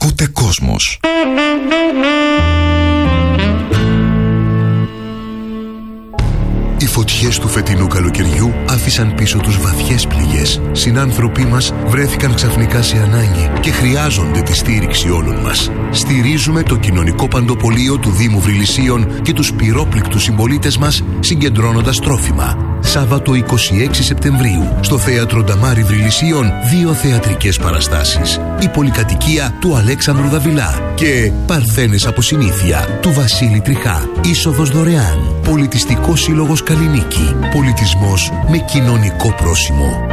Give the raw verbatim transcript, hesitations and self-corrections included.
Ακούτε Κόσμος. Οι φωτιές του φετινού καλοκαιριού άφησαν πίσω τους βαθιές πληγές. Συνάνθρωποι μας βρέθηκαν ξαφνικά σε ανάγκη και χρειάζονται τη στήριξη όλων μας. Στηρίζουμε το κοινωνικό παντοπολείο του Δήμου Βρυλισσίων και τους πυρόπληκτους συμπολίτες μας συγκεντρώνοντας τρόφιμα. Σάββατο είκοσι έξι Σεπτεμβρίου στο Θέατρο Νταμάρι Βρυλισσίων δύο θεατρικές παραστάσεις. Η πολυκατοικία του Αλέξανδρου Δαβιλά και Παρθένες από συνήθεια του Βασίλη Τριχά. Είσοδος δωρεάν. Πολιτιστικός Σύλλογος Καλλινίκη. Πολιτισμός με κοινωνικό πρόσημο.